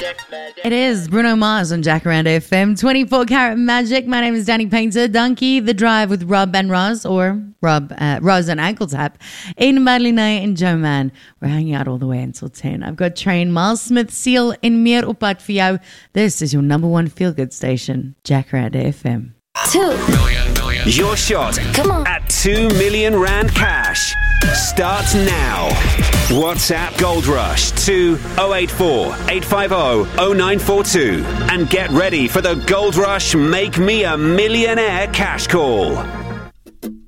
It is Bruno Mars on Jacaranda FM, 24 Karat Magic. My name is Danny Painter. Donkey, The Drive with Rob and Roz, or Roz and Ankle Tap. Aiden Badley and Joe Man. We're hanging out all the way until 10. I've got Train, Miles Smith, Seal in Meer op pad vir jou. This is your number one feel-good station, Jacaranda FM. 2 million. Your shot Come on. at 2 million rand cash starts now. WhatsApp Gold Rush to 084 850 0942 and get ready for the Gold Rush Make Me a Millionaire cash call.